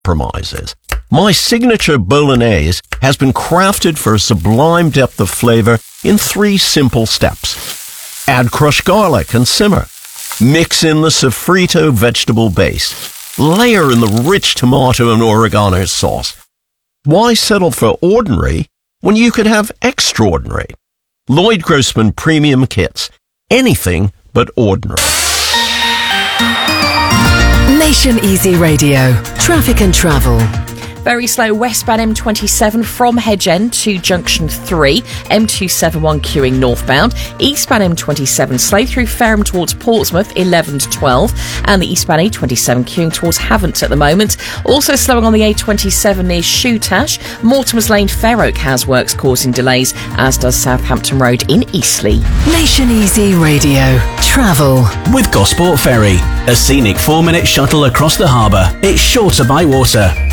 compromises. My signature bolognese has been crafted for a sublime depth of flavor in 3 simple steps. Add crushed garlic and simmer. Mix in the sofrito vegetable base. Layer in the rich tomato and oregano sauce. Why settle for ordinary when you could have extraordinary? Lloyd Grossman Premium Kits. Anything but ordinary. Nation Easy Radio. Traffic and travel. Very slow westbound M27 from Hedge End to Junction 3, M271 queuing northbound, eastbound M27 slow through Fareham towards Portsmouth 11 to 12, and the eastbound A27 queuing towards Havant at the moment. Also slowing on the A27 near Shoetash. Mortimer's Lane Fair Oak has works causing delays, as does Southampton Road in Eastleigh. Nation Easy Radio. Travel. With Gosport Ferry, a scenic 4-minute shuttle across the harbour. It's shorter by water.